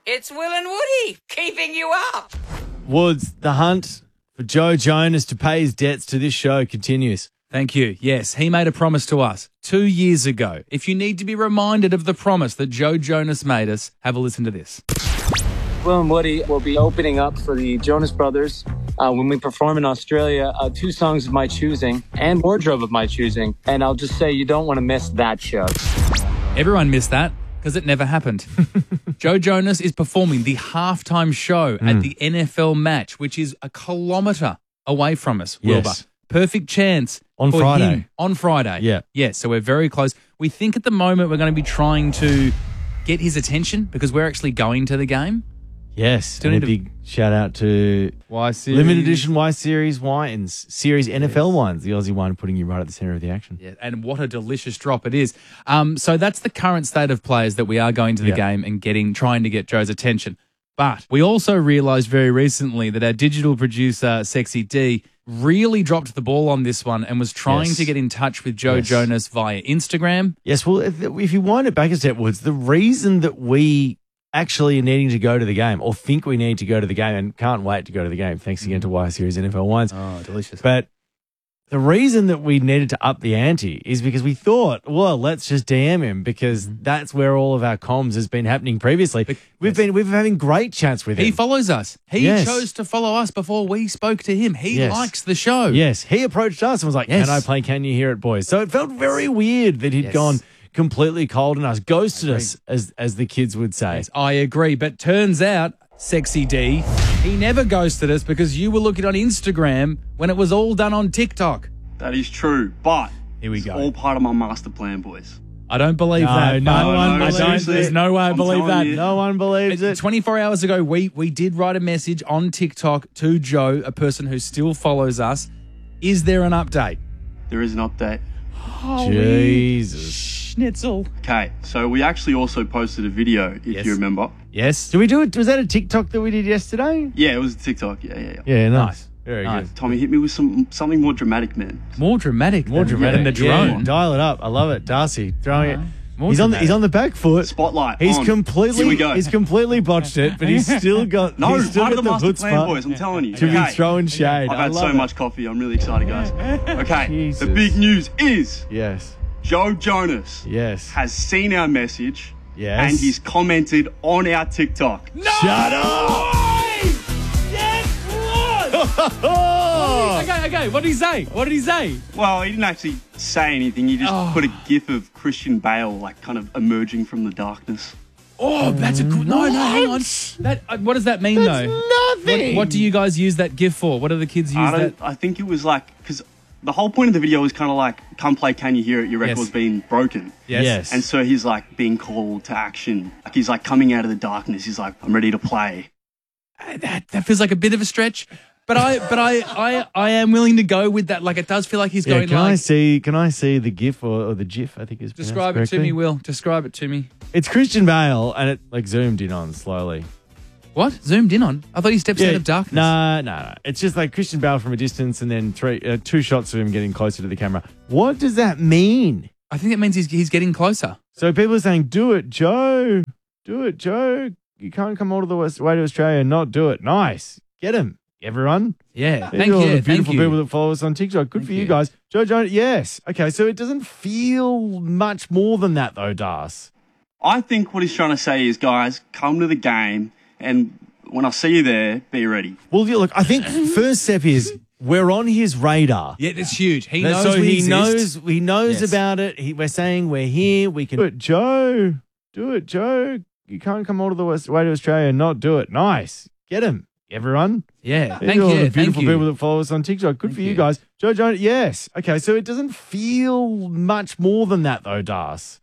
It's Will and Woody keeping you up. Woods, the hunt for Joe Jonas to pay his debts to this show continues. Thank you. Yes, he made a promise to us 2 years ago. If you need to be reminded of the promise that Joe Jonas made us, have a listen to this. Will and Woody will be opening up for the Jonas Brothers when we perform in Australia, 2 songs of my choosing and wardrobe of my choosing. And I'll just say you don't want to miss that show. Everyone missed that because it never happened. Joe Jonas is performing the halftime show at the NFL match, which is a kilometre away from us, Wilbur. Yes. Perfect chance On for Friday. him on Friday. Yeah. Yeah, so we're very close. We think at the moment we're going to be trying to get his attention because we're actually going to the game. Yes. Do you And a need to- big shout out to Y Series. limited edition Y Series wines, Series NFL wines, the Aussie wine putting you right at the centre of the action. Yeah, and what a delicious drop it is. So that's the current state of players that we are going to the game and trying to get Joe's attention. But we also realised very recently that our digital producer, Sexy D, really dropped the ball on this one and was trying Yes. to get in touch with Joe Yes. Jonas via Instagram. Yes, well, if you wind it back a step, Woods, the reason that we actually are needing to go to the game or think we need to go to the game and can't wait to go to the game, thanks again to Y Series NFL wines. Oh, delicious. But the reason that we needed to up the ante is because we thought, well, let's just DM him because that's where all of our comms has been happening previously. We've been having great chats with him. He follows us. He Yes. chose to follow us before we spoke to him. He Yes. likes the show. Yes, he approached us and was like, Yes. can I play Can You Hear It, boys? So it felt very weird that he'd Yes. gone completely cold on us, ghosted us, as the kids would say. Yes, I agree. But turns out, Sexy D, he never ghosted us because you were looking on Instagram when it was all done on TikTok. That is true, but Here we it's go. all part of my master plan, boys. I don't believe that. no one I believes don't. There's it. no way I I'm believe telling that. you. No one believes it. 24 hours ago, we did write a message on TikTok to Joe, a person who still follows us. Is there an update? There is an update. Jesus. Schnitzel. Okay, so we actually also posted a video, if Yes. you remember. Yes. Did we do it? Was that a TikTok that we did yesterday? Yeah, it was TikTok. Yeah. Yeah, Nice. Very Nice. good. Tommy, hit me with something more dramatic, man. More dramatic. More dramatic. than the Yeah, drone. dial it up. I love it. Darcy throwing it. More He's dramatic. on the back foot. Spotlight. He's on. completely Here we go. he's completely botched it, but he's still got No, he's still part got of the master plan, chutzpah boys. I'm telling you. to be Okay. throwing shade. I've I had love so it. much coffee. I'm really excited, guys. Okay, Jesus. the big news is Yes. Joe Jonas Yes. has seen our message Yes. and he's commented on our TikTok. Shut up! Okay. What did he say? What did he say? Well, he didn't actually say anything. He just put a gif of Christian Bale, like, kind of emerging from the darkness. Oh, that's a good. No, hang on. That. What does that mean, though? Nothing. What do you guys use that GIF for? What do the kids use that? I think it was like, because the whole point of the video was kind of like, come play Can You Hear It? Your record's Yes. been broken. Yes. And so he's like being called to action. Like he's like coming out of the darkness. He's like, I'm ready to play. That feels like a bit of a stretch, but I am willing to go with that. Like it does feel like he's Yeah, going can I like. see the GIF or the GIF? I think is Describe it to me, Will. Describe it to me. It's Christian Bale, and it like zoomed in on slowly. What? Zoomed in on? I thought he steps out of darkness. No. It's just like Christian Bale from a distance, and then two shots of him getting closer to the camera. What does that mean? I think it means he's getting closer. So people are saying, "Do it, Joe. Do it, Joe. You can't come all the way to Australia and not do it." Nice. Get him, everyone. Yeah. These Thank are all you. the beautiful Thank people you. that follow us on TikTok. Good Thank for you you. guys. Joe Jonas, yes. Okay, so it doesn't feel much more than that, though, Das. I think what he's trying to say is, guys, come to the game, and when I see you there, be ready. Well, yeah, look, I think first step is we're on his radar. Yeah, it's huge. He So knows we exist. he knows Yes. about it. We're saying we're here. We can do it, Joe. Do it, Joe. You can't come all the way to Australia and not do it. Nice. Get him, everyone. Yeah. These Thank are all you. the beautiful Thank you. people that follow us on TikTok. Good Thank for you you. guys. Joe Jonas, yes. Okay, so it doesn't feel much more than that, though, Das.